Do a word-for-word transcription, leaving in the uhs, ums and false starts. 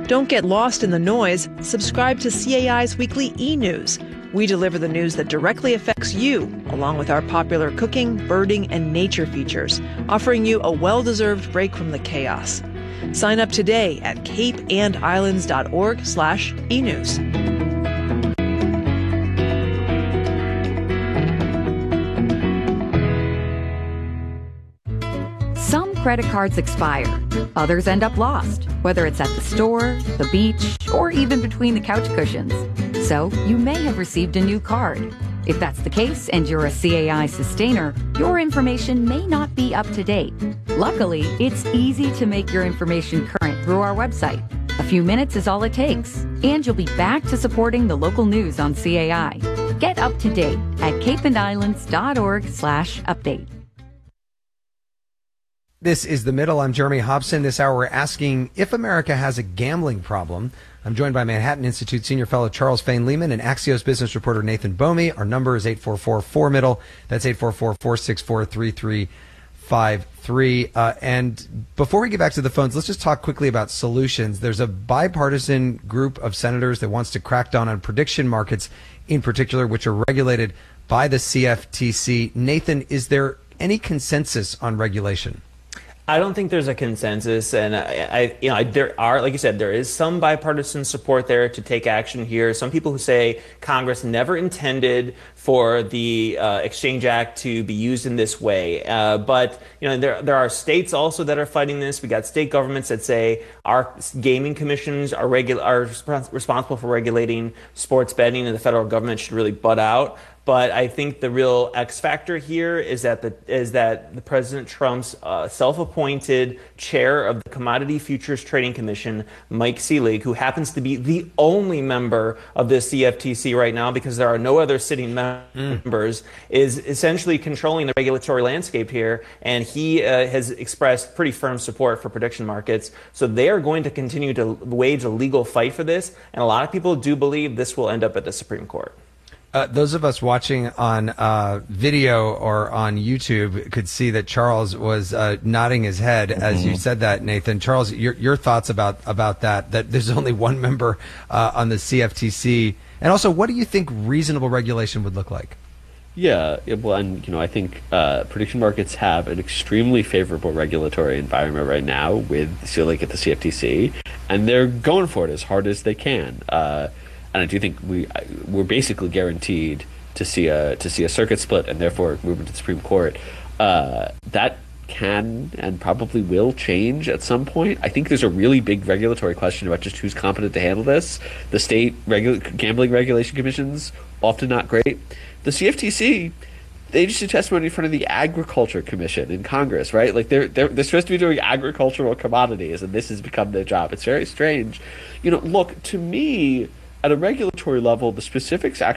Don't get lost in the noise. Subscribe to C A I's weekly e-news. We deliver the news that directly affects you, along with our popular cooking, birding, and nature features, offering you a well-deserved break from the chaos. Sign up today at capeandislands.org slash e-news. Some credit cards expire. Others end up lost, whether it's at the store, the beach, or even between the couch cushions. So you may have received a new card. If that's the case and you're a C A I sustainer, your information may not be up to date. Luckily, it's easy to make your information current through our website. A few minutes is all it takes, and you'll be back to supporting the local news on C A I. Get up to date at capeandislands.org slash update. This is The Middle. I'm Jeremy Hobson. This hour we're asking if America has a gambling problem. I'm joined by Manhattan Institute Senior Fellow Charles Fain Lehman and Axios business reporter Nathan Bomey. Our number is eight four four, four middle. That's eight four four, four six four, three three five three. Uh, and before we get back to the phones, let's just talk quickly about solutions. There's a bipartisan group of senators that wants to crack down on prediction markets in particular, which are regulated by the C F T C. Nathan, is there any consensus on regulation? I don't think there's a consensus, and I, I, you know, there are, like you said, there is some bipartisan support there to take action here. Some people who say Congress never intended for the uh, Exchange Act to be used in this way, uh, but you know, there there are states also that are fighting this. We got state governments that say our gaming commissions are regu- are responsible for regulating sports betting, and the federal government should really butt out. But I think the real X factor here is that the is that the President Trump's uh, self-appointed chair of the Commodity Futures Trading Commission, Mike Selig, who happens to be the only member of the C F T C right now because there are no other sitting members, mm. is essentially controlling the regulatory landscape here. And he uh, has expressed pretty firm support for prediction markets. So they are going to continue to wage a legal fight for this. And a lot of people do believe this will end up at the Supreme Court. Uh, those of us watching on uh, video or on YouTube could see that Charles was uh, nodding his head mm-hmm. as you said that, Nathan. Charles, your your thoughts about about that? That there's only one member uh, on the C F T C, and also, what do you think reasonable regulation would look like? Yeah, well, and you know, I think uh, prediction markets have an extremely favorable regulatory environment right now with Selig at the C F T C, and they're going for it as hard as they can. Uh, And I do think we we're basically guaranteed to see a to see a circuit split and therefore movement to the Supreme Court. Uh, that can and probably will change at some point. I think there's a really big regulatory question about just who's competent to handle this. The state regu- gambling regulation commissions, often not great. The C F T C, they just did testimony in front of the Agriculture Commission in Congress, right? Like they're they're they're supposed to be doing agricultural commodities, and this has become their job. It's very strange. You know, look, to me, at a regulatory level, the specifics actually